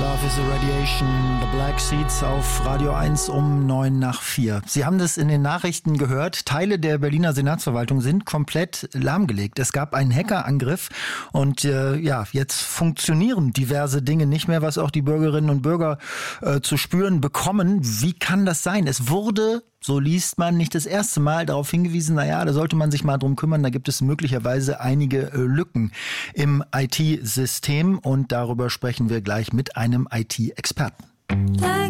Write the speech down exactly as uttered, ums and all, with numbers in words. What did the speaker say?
Love is a Radiation, The Black Seeds auf Radio eins um neun nach vier. Sie haben das in den Nachrichten gehört. Teile der Berliner Senatsverwaltung sind komplett lahmgelegt. Es gab einen Hackerangriff und äh, ja, jetzt funktionieren diverse Dinge nicht mehr, was auch die Bürgerinnen und Bürger äh, zu spüren bekommen. Wie kann das sein? Es wurde, so liest man, nicht das erste Mal darauf hingewiesen, naja, da sollte man sich mal drum kümmern, da gibt es möglicherweise einige äh, Lücken im I T-System und darüber sprechen wir gleich mit einem I T-Experten.